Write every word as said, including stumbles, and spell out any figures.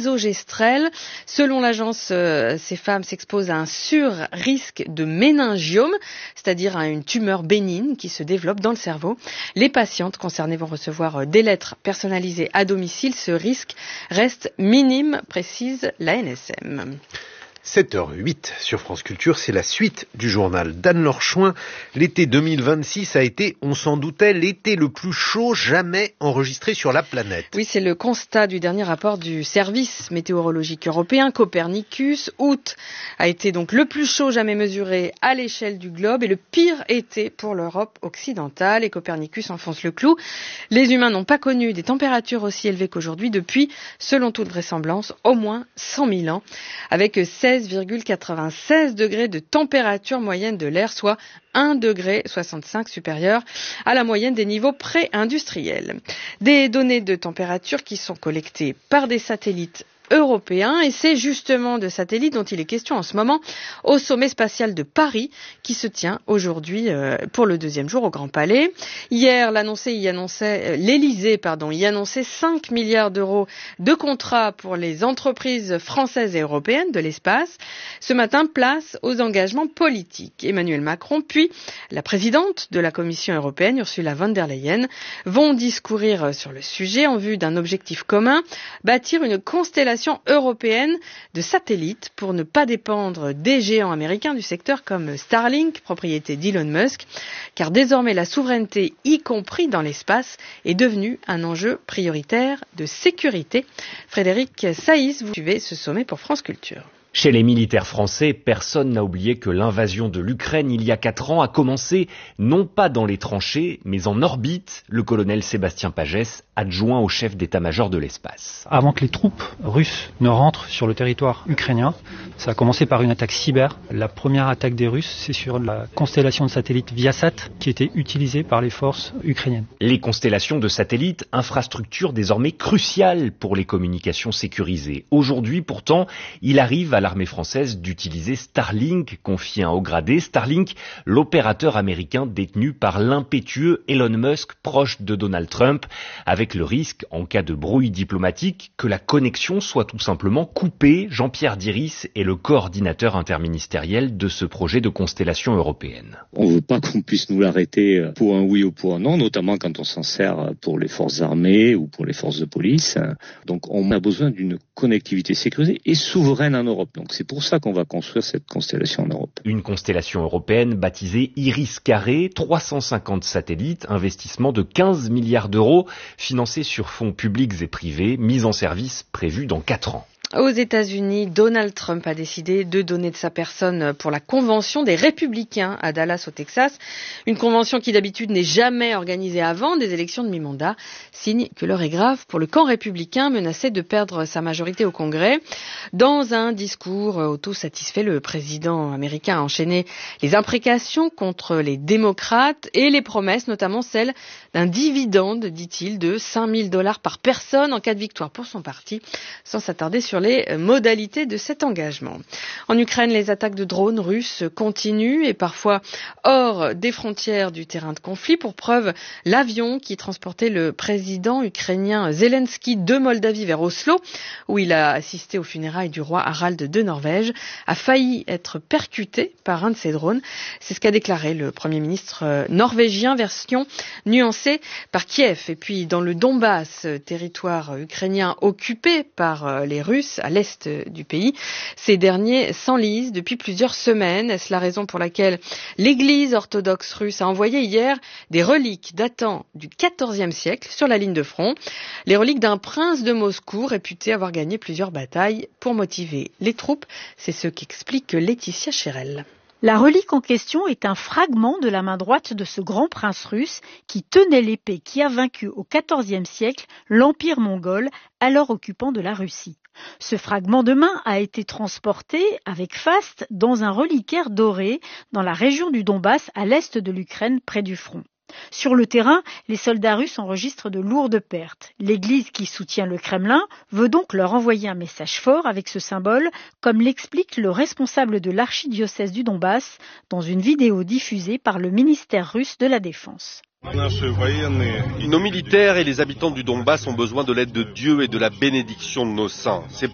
mésogestrel. Selon l'agence, euh, ces femmes s'exposent à un sur-risque de méningiome, c'est-à-dire à une tumeur bénigne qui se développe dans le cerveau. Les patientes concernées vont recevoir des lettres personnalisées à domicile. Ce risque reste minime, précise la N S M. sept heures huit sur France Culture, c'est la suite du journal d'Anne-Laure Chouin. L'été deux mille vingt-six a été, on s'en doutait, l'été le plus chaud jamais enregistré sur la planète. Oui, c'est le constat du dernier rapport du service météorologique européen, Copernicus. Août a été donc le plus chaud jamais mesuré à l'échelle du globe et le pire été pour l'Europe occidentale. Et Copernicus enfonce le clou. Les humains n'ont pas connu des températures aussi élevées qu'aujourd'hui depuis, selon toute vraisemblance, au moins cent mille ans, avec seize virgule quatre-vingt-seize degrés de température moyenne de l'air, soit un degré soixante-cinq supérieur à la moyenne des niveaux pré-industriels. Des données de température qui sont collectées par des satellites européens, et c'est justement de satellites dont il est question en ce moment au sommet spatial de Paris qui se tient aujourd'hui euh, pour le deuxième jour au Grand Palais. Hier, l'annoncé y annonçait, euh, l'Élysée pardon, y annonçait cinq milliards d'euros de contrats pour les entreprises françaises et européennes de l'espace. Ce matin, place aux engagements politiques. Emmanuel Macron puis la présidente de la Commission européenne, Ursula von der Leyen, vont discourir sur le sujet en vue d'un objectif commun, bâtir une constellation européenne de satellites pour ne pas dépendre des géants américains du secteur comme Starlink, propriété d'Elon Musk, car désormais la souveraineté, y compris dans l'espace, est devenue un enjeu prioritaire de sécurité. Frédéric Saïs, vous suivez ce sommet pour France Culture. Chez les militaires français, personne n'a oublié que l'invasion de l'Ukraine il y a quatre ans a commencé non pas dans les tranchées, mais en orbite. Le colonel Sébastien Pagès, adjoint au chef d'état-major de l'espace. Avant que les troupes russes ne rentrent sur le territoire ukrainien, ça a commencé par une attaque cyber. La première attaque des Russes, c'est sur la constellation de satellites Viasat qui était utilisée par les forces ukrainiennes. Les constellations de satellites, infrastructure désormais cruciale pour les communications sécurisées. Aujourd'hui, pourtant, il arrive à l'armée française d'utiliser Starlink, confié à un haut gradé. Starlink, l'opérateur américain détenu par l'impétueux Elon Musk, proche de Donald Trump, avec le risque, en cas de brouille diplomatique, que la connexion soit tout simplement coupée. Jean-Pierre Diris est le coordinateur interministériel de ce projet de constellation européenne. On ne veut pas qu'on puisse nous l'arrêter pour un oui ou pour un non, notamment quand on s'en sert pour les forces armées ou pour les forces de police. Donc on a besoin d'une connectivité sécurisée et souveraine en Europe. Donc c'est pour ça qu'on va construire cette constellation en Europe. Une constellation européenne baptisée Iris Carré, trois cent cinquante satellites, investissement de quinze milliards d'euros, financé sur fonds publics et privés, mise en service prévue dans quatre ans. Aux États-Unis, Donald Trump a décidé de donner de sa personne pour la convention des Républicains à Dallas, au Texas. Une convention qui d'habitude n'est jamais organisée avant des élections de mi-mandat. Signe que l'heure est grave pour le camp républicain menacé de perdre sa majorité au Congrès. Dans un discours auto-satisfait, le président américain a enchaîné les imprécations contre les démocrates et les promesses, notamment celle d'un dividende, dit-il, de cinq mille dollars par personne en cas de victoire pour son parti, sans s'attarder sur les modalités de cet engagement. En Ukraine, les attaques de drones russes continuent et parfois hors des frontières du terrain de conflit. Pour preuve, l'avion qui transportait le président ukrainien Zelensky de Moldavie vers Oslo, où il a assisté aux funérailles du roi Harald de Norvège, a failli être percuté par un de ces drones. C'est ce qu'a déclaré le Premier ministre norvégien, version nuancée par Kiev. Et puis dans le Donbass, territoire ukrainien occupé par les Russes, à l'est du pays. Ces derniers s'enlisent depuis plusieurs semaines. Est-ce la raison pour laquelle l'Église orthodoxe russe a envoyé hier des reliques datant du quatorzième siècle sur la ligne de front? Les reliques d'un prince de Moscou réputé avoir gagné plusieurs batailles pour motiver les troupes. C'est ce qu'explique Laetitia Chérel. La relique en question est un fragment de la main droite de ce grand prince russe qui tenait l'épée qui a vaincu au quatorzième siècle l'Empire mongol, alors occupant de la Russie. Ce fragment de main a été transporté avec faste dans un reliquaire doré dans la région du Donbass à l'est de l'Ukraine près du front. Sur le terrain, les soldats russes enregistrent de lourdes pertes. L'Église qui soutient le Kremlin veut donc leur envoyer un message fort avec ce symbole, comme l'explique le responsable de l'archidiocèse du Donbass dans une vidéo diffusée par le ministère russe de la Défense. Nos militaires et les habitants du Donbass ont besoin de l'aide de Dieu et de la bénédiction de nos saints. C'est